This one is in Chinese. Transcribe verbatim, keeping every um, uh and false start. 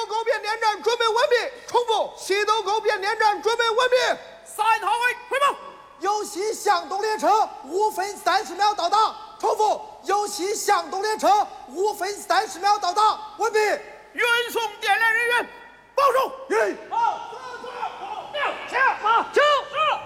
沟边连战准备完毕。重复，西斗沟边连战准备完毕。 三号位回报。 右西向东列车五分三十秒到达。重复，右西向东列车五分三十秒到达。完毕。